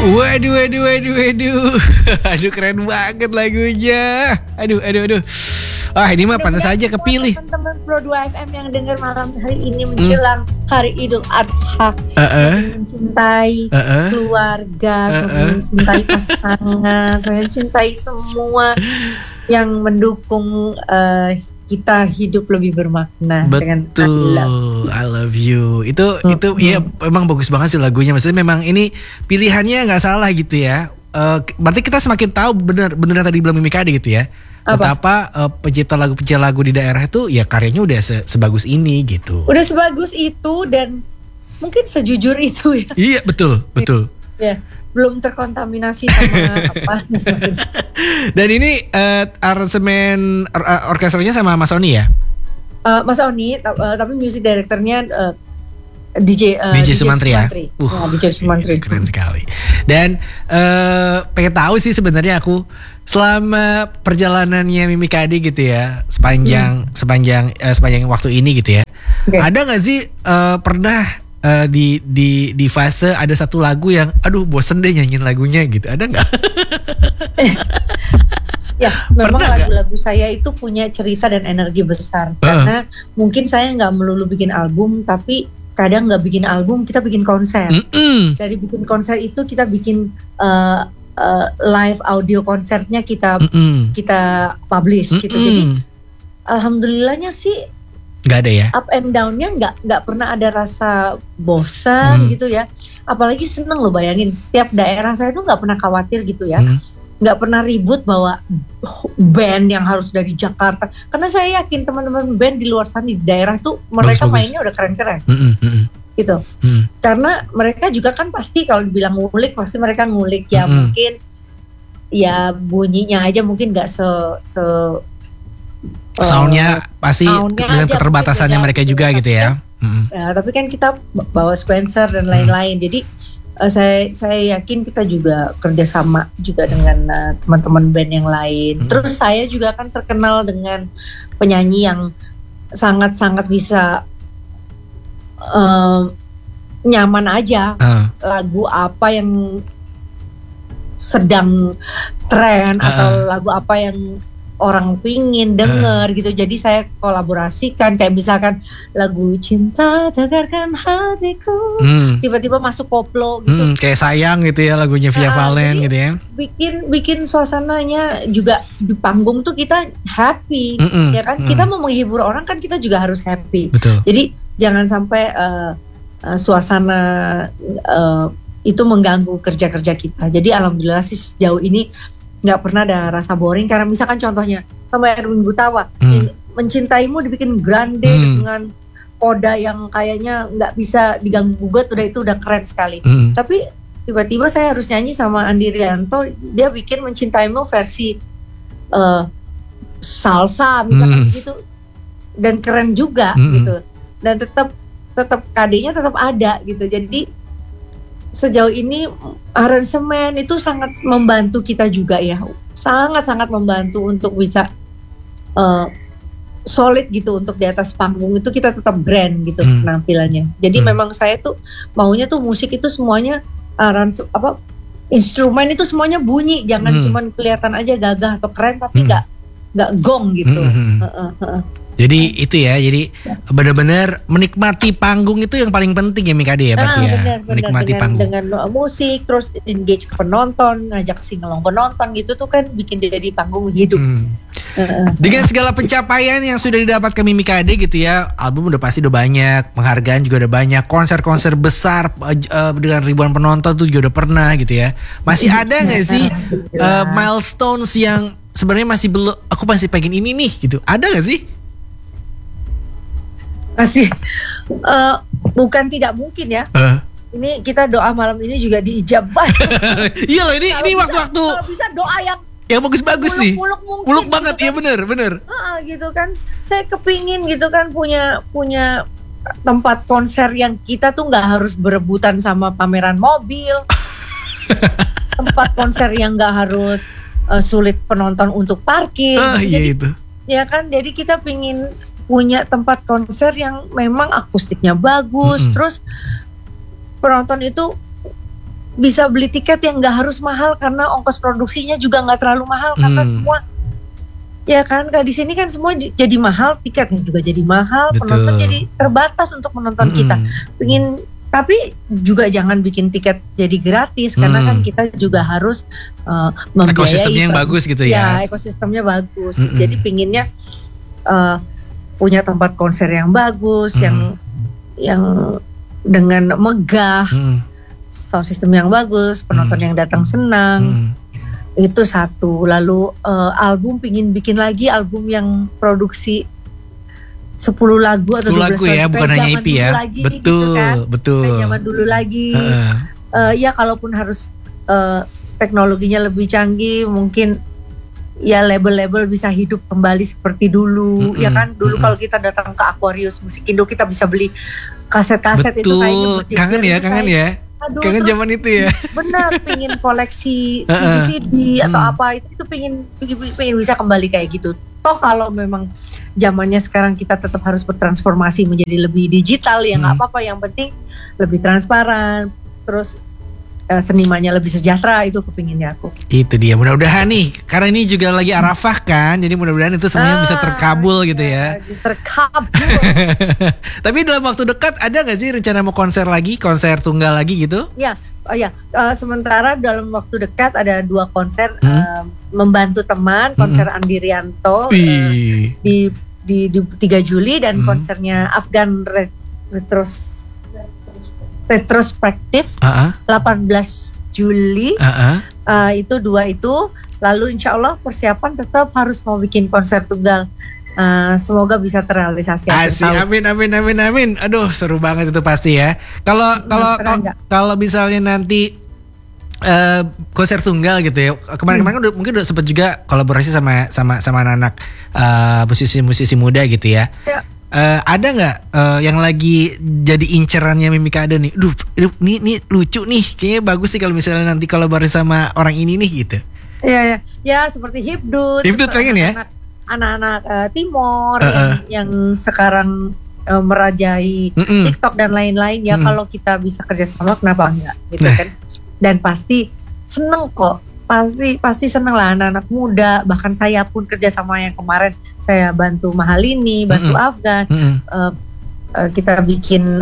Waduh. Aduh, keren banget lagunya. Aduh. Ah, ini mah pantas saja kepilih. Teman-teman Pro 2 FM yang dengar malam hari ini menjelang Hari Idul Adha, mencintai keluarga, mencintai pasangan, saya mencintai semua yang mendukung kita hidup lebih bermakna. Betul, dengan I love you. Itu ya memang bagus banget sih lagunya. Maksudnya memang ini pilihannya nggak salah gitu ya. Berarti kita semakin tahu bener yang tadi bilang Mimi Kade gitu ya. Betapa pencipta lagu di daerah itu ya karyanya udah sebagus ini gitu. Udah sebagus itu dan mungkin sejujur itu ya. Iya betul. Ya, belum terkontaminasi sama apa. Dan ini aransemen orkestranya sama Mas Oni ya? Mas Oni, tapi music directornya DJ Sumantri ya? DJ Sumantri. Keren sekali. Dan pengen tahu sih sebenarnya aku selama perjalanannya Mimi Kade gitu ya, sepanjang waktu ini gitu ya. Okay. Ada nggak sih pernah di fase ada satu lagu yang aduh bosen deh nyanyiin lagunya gitu, ada nggak? Ya, memang lagu-lagu saya itu punya cerita dan energi besar karena mungkin saya nggak melulu bikin album, tapi kadang nggak bikin album, kita bikin konser. Dari bikin konser itu kita bikin live audio konsernya kita publish gitu. Jadi alhamdulillahnya sih nggak ada ya, up and down-nya nggak pernah ada rasa bosan gitu ya. Apalagi seneng loh, bayangin setiap daerah saya tuh nggak pernah khawatir gitu ya, nggak pernah ribut bahwa band yang harus dari Jakarta, karena saya yakin teman-teman band di luar sana di daerah tuh mereka mainnya udah keren-keren gitu. Karena mereka juga kan pasti kalau dibilang ngulik pasti mereka ngulik ya, mungkin ya bunyinya aja mungkin nggak soundnya pasti dengan keterbatasannya mereka juga gitu ya. Ya, tapi kan kita bawa Spencer dan lain-lain, jadi saya yakin kita juga kerjasama juga dengan teman-teman band yang lain. Terus saya juga kan terkenal dengan penyanyi yang sangat-sangat bisa nyaman aja lagu apa yang sedang tren atau lagu apa yang orang pingin denger gitu. Jadi saya kolaborasikan kayak misalkan lagu Cinta Tegarkan Hatiku tiba-tiba masuk koplo gitu. Kayak Sayang gitu ya lagunya Via Valen gitu ya. Bikin suasananya juga di panggung tuh kita happy ya kan. Kita mau menghibur orang kan kita juga harus happy. Betul. Jadi jangan sampai suasana itu mengganggu kerja-kerja kita. Jadi alhamdulillah sih sejauh ini nggak pernah ada rasa boring, karena misalkan contohnya sama Erwin Gutawa, Mencintaimu dibikin grande dengan koda yang kayaknya nggak bisa diganggu gugat, itu udah keren sekali. Tapi tiba-tiba saya harus nyanyi sama Andi Rianto, dia bikin Mencintaimu versi salsa misalkan gitu, dan keren juga gitu, dan tetap KD-nya tetap ada gitu. Jadi sejauh ini aransemen itu sangat membantu kita juga ya, sangat-sangat membantu untuk bisa solid gitu untuk di atas panggung itu kita tetap brand gitu penampilannya. Jadi memang saya tuh maunya tuh musik itu semuanya instrumen itu semuanya bunyi, jangan cuman kelihatan aja gagah atau keren tapi nggak gong gitu. Jadi itu ya, jadi benar-benar menikmati panggung itu yang paling penting ya Mimi Kade ya berarti ya. Bener, menikmati panggung dengan musik, terus engage ke penonton, ngajak singelong penonton gitu tuh kan bikin jadi panggung hidup. Dengan segala pencapaian yang sudah didapatkan Mimi Kade gitu ya, album udah pasti udah banyak, penghargaan juga udah banyak, konser-konser besar dengan ribuan penonton tuh juga udah pernah gitu ya. Masih ada nggak sih milestones yang sebenarnya masih belum, aku masih pengen ini nih gitu, ada nggak sih? Masih bukan tidak mungkin ya. Ini kita doa malam ini juga diijabah. Iya loh, ini waktu-waktu kalau bisa doa yang bagus-bagus sih. Muluk banget gitu kan. Ya bener. Gitu kan. Saya kepingin gitu kan punya tempat konser yang kita tuh nggak harus berebutan sama pameran mobil. Tempat konser yang nggak harus sulit penonton untuk parkir. Iya itu. Ya kan, jadi kita pingin punya tempat konser yang memang akustiknya bagus, terus penonton itu bisa beli tiket yang nggak harus mahal karena ongkos produksinya juga nggak terlalu mahal karena semua ya kan di sini kan semua jadi mahal, tiketnya juga jadi mahal, Betul. penonton jadi terbatas untuk menonton kita. Tapi juga jangan bikin tiket jadi gratis karena kan kita juga harus membiayai ekosistemnya yang bagus gitu ya. Ya, ekosistemnya bagus. Jadi pinginnya punya tempat konser yang bagus, yang dengan megah, sound system yang bagus, penonton yang datang senang. Itu satu. Lalu album pingin bikin lagi album yang produksi 10 lagu atau 12 lagu ya, bukan hanya EP ya. Lagi, betul, gitu kan. betul. Kayak zaman dulu lagi. Ya kalaupun harus teknologinya lebih canggih, mungkin ya label-label bisa hidup kembali seperti dulu. Ya kan dulu kalau kita datang ke Aquarius Musikindo kita bisa beli kaset-kaset itu kayaknya kangen ya. Aduh, kangen zaman itu ya. Benar, pingin koleksi CD atau apa itu pingin bisa kembali kayak gitu. Toh kalau memang zamannya sekarang kita tetap harus bertransformasi menjadi lebih digital ya nggak apa-apa. Yang penting lebih transparan, terus senimannya lebih sejahtera, itu kepinginnya aku. Itu dia, mudah-mudahan nih, karena ini juga lagi Arafah kan, jadi mudah-mudahan itu semuanya bisa terkabul gitu ya. Terkabul. Tapi dalam waktu dekat ada nggak sih rencana mau konser tunggal lagi gitu? Ya, sementara dalam waktu dekat ada 2 konser membantu teman, konser Andi Rianto di 3 Juli dan konsernya Afgan retrospektif 18 Juli. Itu 2 itu. Lalu insya Allah persiapan tetap harus mau bikin konser tunggal. Semoga bisa terrealisasi. Asik, amin. Aduh, seru banget itu pasti ya. Kalau misalnya nanti konser tunggal gitu ya. Kemarin mungkin udah sempet juga kolaborasi sama anak-anak musisi muda gitu ya. Ada nggak yang lagi jadi incerannya Mimikado nih? Ini lucu nih, kayaknya bagus nih kalau misalnya nanti kolaborasi sama orang ini nih gitu. Ya seperti Hibdut pengen ya. Anak-anak Timor yang sekarang merajai TikTok dan lain-lain ya. Kalau kita bisa kerjasama kenapa enggak gitu kan? Dan pasti seneng kok. Pasti seneng lah anak-anak muda. Bahkan saya pun kerjasama yang kemarin saya bantu Mahalini, bantu Afgan. Kita bikin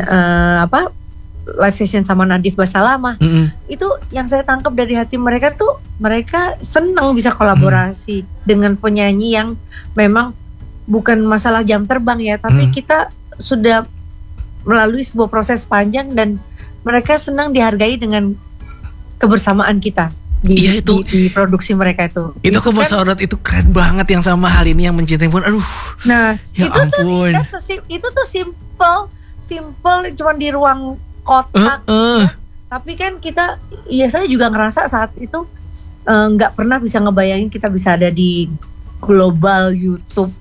live session sama Nadif Basalamah. Itu yang saya tangkap dari hati mereka tuh, mereka seneng bisa kolaborasi dengan penyanyi yang memang bukan masalah jam terbang ya, tapi kita sudah melalui sebuah proses panjang dan mereka senang dihargai dengan kebersamaan kita. Di produksi mereka itu aku mau sorot, itu keren banget yang sama hal ini yang mencintai pun, aduh. Nah ya ampun. Itu tuh simple cuman di ruang kotak. Tapi kan saya juga ngerasa saat itu nggak pernah bisa ngebayangin kita bisa ada di global YouTube.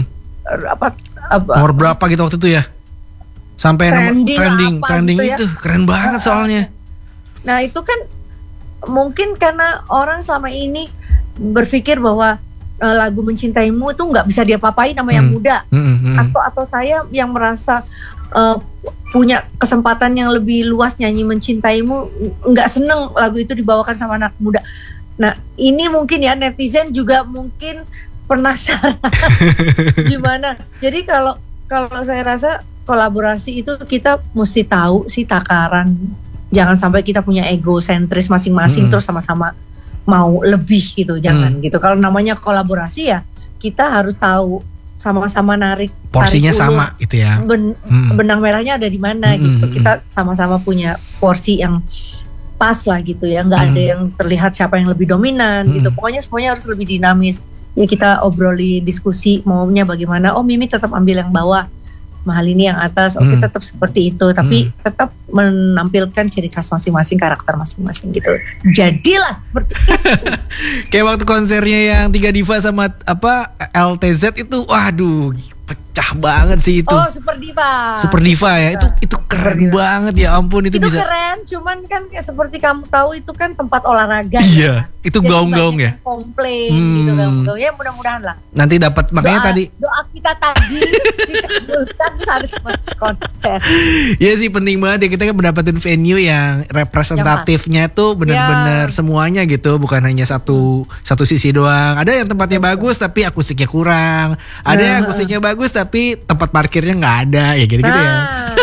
Nomor berapa gitu waktu itu ya? Sampai trending gitu itu ya. Keren banget soalnya. Nah itu kan mungkin karena orang selama ini berpikir bahwa lagu Mencintaimu itu nggak bisa diapa-apain sama yang muda, atau saya yang merasa punya kesempatan yang lebih luas nyanyi Mencintaimu, nggak seneng lagu itu dibawakan sama anak muda. Nah ini mungkin ya netizen juga mungkin penasaran gimana. Jadi kalau saya rasa kolaborasi itu kita mesti tahu sih takaran. Jangan sampai kita punya egosentris masing-masing terus sama-sama mau lebih gitu, jangan gitu. Kalau namanya kolaborasi ya kita harus tahu sama-sama narik porsinya sama gitu ya. Benang merahnya ada di mana gitu. Kita sama-sama punya porsi yang pas lah gitu ya. Nggak ada yang terlihat siapa yang lebih dominan gitu. Pokoknya semuanya harus lebih dinamis. Ya kita obroli, diskusi maunya bagaimana. Oh Mimi tetap ambil yang bawah, Mahalini yang atas, oke tetap seperti itu, tapi tetap menampilkan ciri khas masing-masing, karakter masing-masing gitu. Jadilah seperti itu. Kayak waktu konsernya yang 3 Diva sama LTZ itu, waduh, pecah banget sih itu. Oh, Super Diva. Super Diva ya, itu keren banget ya ampun itu bisa. Keren, cuman kan seperti kamu tahu itu kan tempat olahraga. Iya, itu gaung-gaung ya. Komplain gitu gaung-gaung. Ya mudah-mudahan lah. Nanti dapat makanya doa kita tadi dikabulkan harus konser. Iya sih penting banget ya kita kan mendapatkan venue yang representatifnya tuh benar-benar semuanya gitu, bukan hanya satu sisi doang. Ada yang tempatnya bagus tapi akustiknya kurang. Ada yang akustiknya bagus tapi tempat parkirnya nggak ada ya gitu-gitu ya.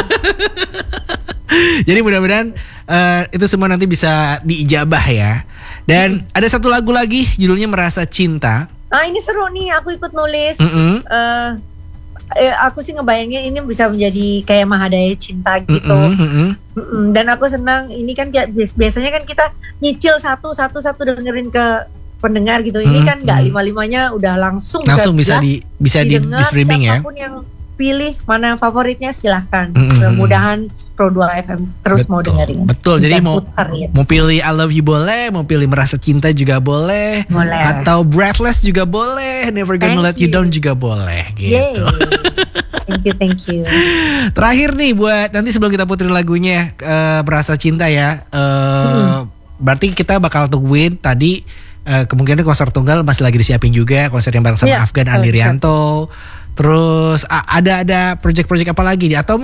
Jadi mudah-mudahan itu semua nanti bisa diijabah ya. Dan ada satu lagu lagi judulnya Merasa Cinta. Ini seru nih, aku ikut nulis. Aku sih ngebayangin ini bisa menjadi kayak Mahadaya Cinta gitu. Dan aku senang ini kan biasanya kan kita nyicil satu dengerin ke pendengar gitu. Ini kan nggak 5-5-nya udah langsung bisa di streaming ya. Siapapun yang pilih mana favoritnya silahkan. Mudah-mudahan Pro 2 FM terus mau dengerin. Betul. Jadi mau pilih I Love You boleh, mau pilih Merasa Cinta juga boleh. Atau Breathless juga boleh, Never Gonna Let You Down juga boleh gitu. Thank you. Terakhir nih buat nanti sebelum kita puterin lagunya Merasa Cinta ya. Berarti kita bakal tungguin tadi kemungkinan konser tunggal masih lagi disiapin juga, konser yang bareng sama Afgan Andirianto. Terus ada project-project apa lagi atau